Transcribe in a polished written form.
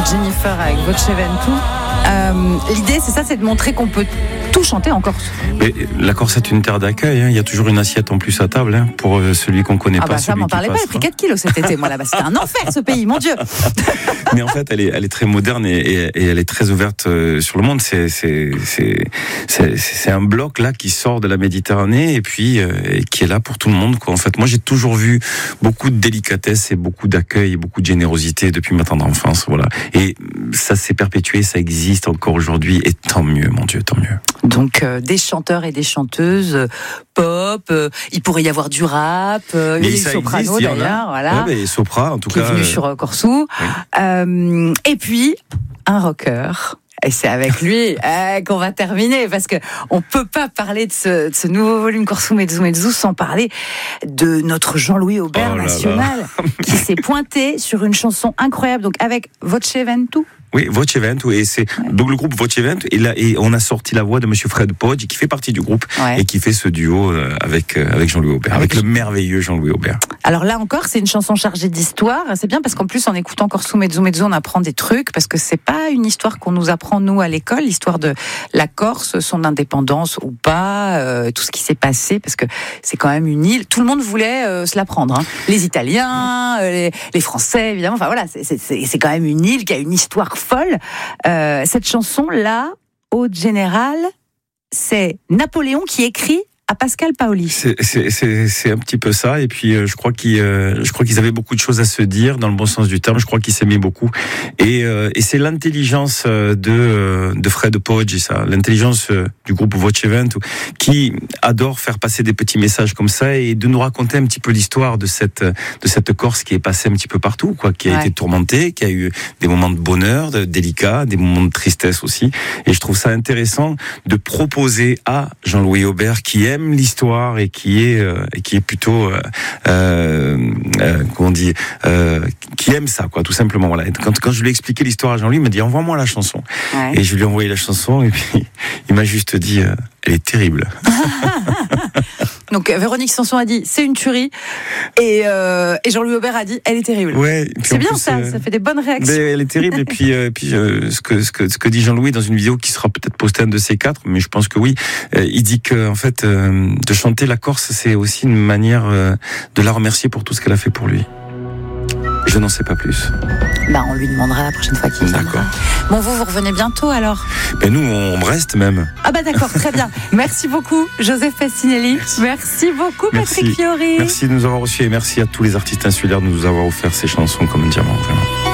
Jennifer avec Voce Ventu. L'idée, c'est ça, c'est de montrer qu'on peut tout chanter en Corse. Mais la Corse est une terre d'accueil, hein. Il y a toujours une assiette en plus à table, hein, pour celui qu'on connaît pas. Ça m'en parlait pas, j'ai pris 4 kilos cet été, moi là-bas. C'était un enfer ce pays, mon Dieu. Mais en fait, elle est très moderne et elle est très ouverte sur le monde. C'est un bloc là qui sort de la Méditerranée et puis qui est là pour tout le monde, quoi. En fait, moi j'ai toujours vu beaucoup de délicatesse et beaucoup d'accueil et beaucoup de générosité depuis ma tendre enfance, voilà. Et ça s'est perpétué, ça existe encore aujourd'hui et tant mieux, mon Dieu, tant mieux. Donc des chanteurs et des chanteuses pop, il pourrait y avoir du rap, il y a des sopranos d'ailleurs, voilà. Ouais, Sopra en tout qui cas. Qui est venu sur Corsou. Oui. Et puis un rocker. Et c'est avec lui qu'on va terminer, parce que on peut pas parler de ce nouveau volume Corsou Mezzo Mezzo sans parler de notre Jean-Louis Aubert national qui s'est pointé sur une chanson incroyable, donc avec Voce Ventu. Oui, Voce Ventu, et c'est donc le groupe Voce Ventu, et on a sorti la voix de Monsieur Fred Poggi, qui fait partie du groupe, et qui fait ce duo avec Jean-Louis Aubert, avec le merveilleux Jean-Louis Aubert. Alors là encore, c'est une chanson chargée d'histoire. C'est bien parce qu'en plus, en écoutant Corsou Mezzo Mezzo, on apprend des trucs, parce que c'est pas une histoire qu'on nous apprend nous à l'école, l'histoire de la Corse, son indépendance ou pas, tout ce qui s'est passé, parce que c'est quand même une île. Tout le monde voulait se la prendre, hein. Les Italiens, les Français, évidemment. Enfin voilà, c'est quand même une île qui a une histoire folle. Cette chanson-là, au général, c'est Napoléon qui écrit à Pascal Paoli. C'est un petit peu ça, et puis je crois qu'ils avaient beaucoup de choses à se dire dans le bon sens du terme. Je crois qu'ils s'aimaient beaucoup, et c'est l'intelligence de Fred Poggi, ça, l'intelligence du groupe Voce Ventu, qui adore faire passer des petits messages comme ça et de nous raconter un petit peu l'histoire de cette Corse qui est passée un petit peu partout, quoi, qui a été tourmentée, qui a eu des moments de bonheur, délicats, des moments de tristesse aussi. Et je trouve ça intéressant de proposer à Jean-Louis Aubert, qui aime l'histoire et qui est plutôt comment on dit, qui aime ça, quoi, tout simplement, voilà. Et quand je lui ai expliqué l'histoire à Jean-Louis, il m'a dit envoie-moi la chanson, et je lui ai envoyé la chanson, et puis il m'a juste dit elle est terrible. Donc Véronique Sanson a dit c'est une tuerie, et Jean-Louis Aubert a dit elle est terrible. Ouais, c'est bien, ça fait des bonnes réactions. Elle est terrible, et puis ce que dit Jean-Louis dans une vidéo qui sera peut-être postée un de ces 4, mais je pense que oui, il dit que en fait de chanter la Corse, c'est aussi une manière de la remercier pour tout ce qu'elle a fait pour lui. Je n'en sais pas plus. On lui demandera la prochaine fois qu'il viendra. D'accord. Bon, vous revenez bientôt alors? Nous, on reste même. Ah d'accord, très bien. Merci beaucoup, Joseph Fascinelli. Merci beaucoup, Patrick Fiori. Merci de nous avoir reçus, et merci à tous les artistes insulaires de nous avoir offert ces chansons comme un diamant, vraiment.